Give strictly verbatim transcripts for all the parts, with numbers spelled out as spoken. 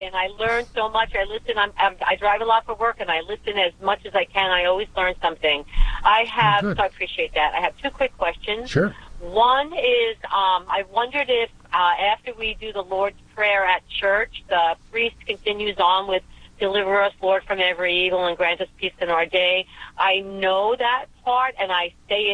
And I learn so much. I listen. I'm, I'm, I drive a lot for work, and I listen as much as I can. I always learn something. I have, oh, so I appreciate that. I have two quick questions. Sure. One is, um, I wondered if uh, after we do the Lord's Prayer at church, the priest continues on with "Deliver us, Lord, from every evil, and grant us peace in our day." I know that part, and I say it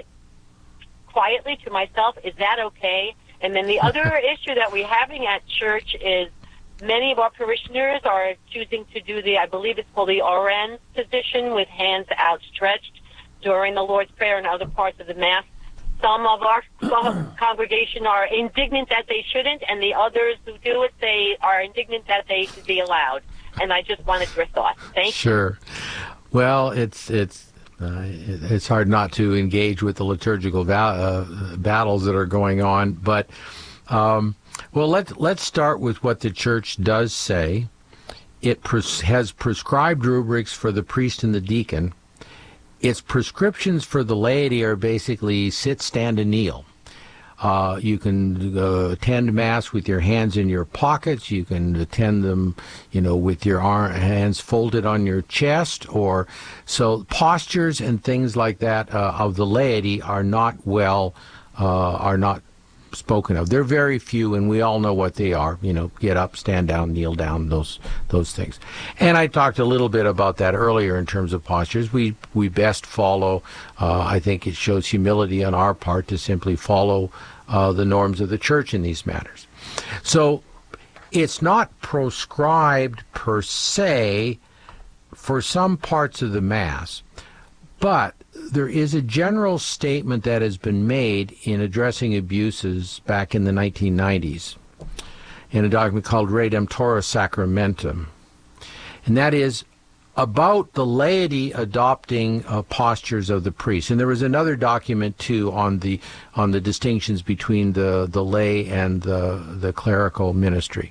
quietly to myself. Is that okay? And then the other issue that we're having at church is many of our parishioners are choosing to do the, I believe it's called the R N position, with hands outstretched during the Lord's Prayer and other parts of the Mass. Some of our congregation are indignant that they shouldn't, and the others who do it, they are indignant that they should be allowed. And I just wanted your thoughts. Thank sure. you. Sure. Well, it's it's uh, it's hard not to engage with the liturgical va- uh, battles that are going on, but um, well, let's let's start with what the church does say. It pres- has prescribed rubrics for the priest and the deacon. Its prescriptions for the laity are basically sit, stand, and kneel. Uh, you can uh, attend Mass with your hands in your pockets. You can attend them, you know, with your arm, hands folded on your chest. Or so postures and things like that uh, of the laity are not well, uh, are not spoken of. They're very few, and we all know what they are. You know, get up, stand down, kneel down, those those things. And I talked a little bit about that earlier in terms of postures. We we best follow. Uh, I think it shows humility on our part to simply follow uh, the norms of the church in these matters. So it's not proscribed per se for some parts of the Mass, but there is a general statement that has been made in addressing abuses back in the nineteen nineties in a document called Redemptoris Sacramentum. And that is about the laity adopting uh, postures of the priest. And there was another document, too, on the on the distinctions between the, the lay and the, the clerical ministry.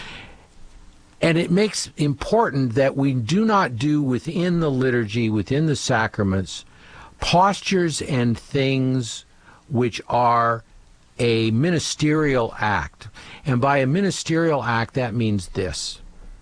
And it makes important that we do not do within the liturgy, within the sacraments, postures and things which are a ministerial act. And by a ministerial act, that means this: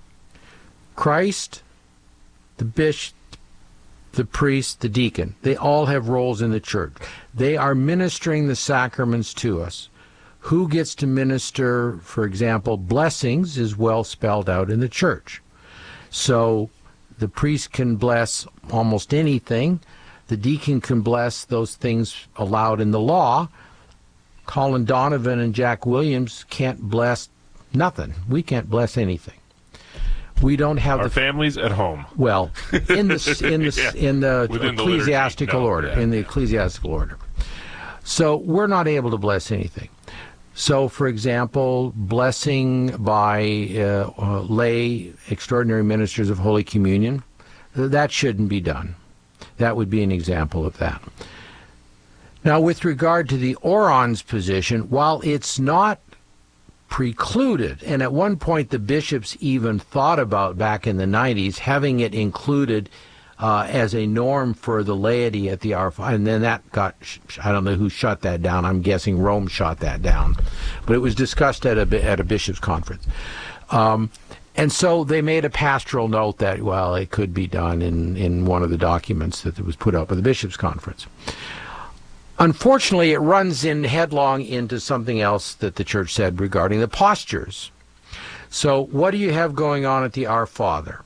Christ, the bishop, the priest, the deacon, they all have roles in the church. They are ministering the sacraments to us. Who gets to minister, for example, blessings is well spelled out in the church. So the priest can bless almost anything. The deacon can bless those things allowed in the law. Colin Donovan and Jack Williams can't bless nothing. We can't bless anything. We don't have our the families at home. Well, in the in the yeah. in the Within ecclesiastical the no, order, yeah, in the yeah. ecclesiastical order. So we're not able to bless anything. So, for example, blessing by uh, uh, lay extraordinary ministers of Holy Communion, that shouldn't be done. That would be an example of that. Now, with regard to the orans position, while it's not precluded, and at one point the bishops even thought about, back in the nineties, having it included uh, as a norm for the laity at the R F I, and then that got, I don't know who shut that down. I'm guessing Rome shot that down. But it was discussed at a, at a bishops' conference. Um, And so they made a pastoral note that, well, it could be done in, in one of the documents that was put up at the bishops' conference. Unfortunately, it runs in headlong into something else that the church said regarding the postures. So what do you have going on at the Our Father?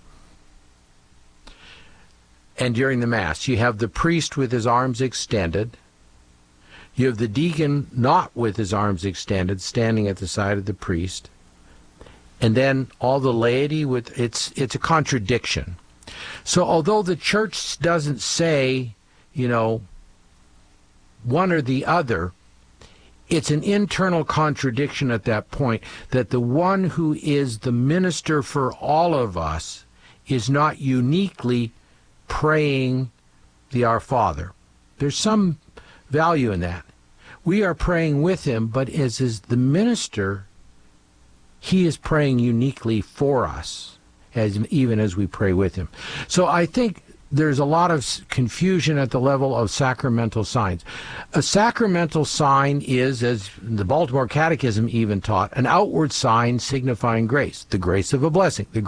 And during the Mass, you have the priest with his arms extended. You have the deacon not with his arms extended, standing at the side of the priest. And then all the laity with it's it's a contradiction. So although the church doesn't say, you know, one or the other, it's an internal contradiction at that point, that the one who is the minister for all of us is not uniquely praying the Our Father. There's some value in that. We are praying with him, but as is the minister, he is praying uniquely for us, as even as we pray with him. So I think there's a lot of s- confusion at the level of sacramental signs. A sacramental sign is, as the Baltimore Catechism even taught, an outward sign signifying grace, the grace of a blessing, the